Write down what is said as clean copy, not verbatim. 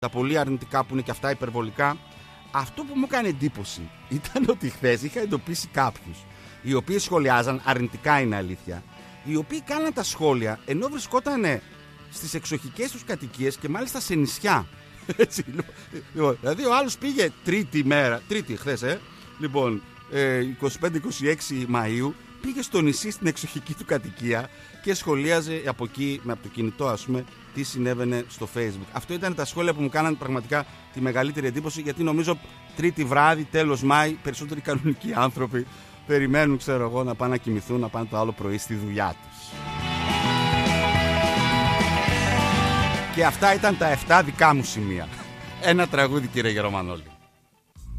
τα πολύ αρνητικά που είναι και αυτά υπερβολικά. Αυτό που μου έκανε εντύπωση ήταν ότι χθες είχα εντοπίσει κάποιους οι οποίοι σχολιάζαν, αρνητικά είναι αλήθεια, οι οποίοι κάναν τα σχόλια ενώ βρισκόταν στις εξοχικές τους κατοικίες και μάλιστα σε νησιά. Έτσι, δηλαδή ο άλλος πήγε τρίτη χθες, λοιπόν, 25-26 Μαΐου, πήγε στο νησί στην εξοχική του κατοικία και σχολίαζε από εκεί, από το κινητό ας πούμε, τι συνέβαινε στο Facebook. Αυτό ήταν τα σχόλια που μου κάναν πραγματικά τη μεγαλύτερη εντύπωση, γιατί νομίζω τρίτη βράδυ, τέλος Μάη, περισσότεροι κανονικοί άνθρωποι περιμένουν, ξέρω εγώ, να πάνε να κοιμηθούν, να πάνε το άλλο πρωί στη δουλειά τους. Και αυτά ήταν τα 7 δικά μου σημεία. Ένα τραγούδι, κύριε Γερομανόλη.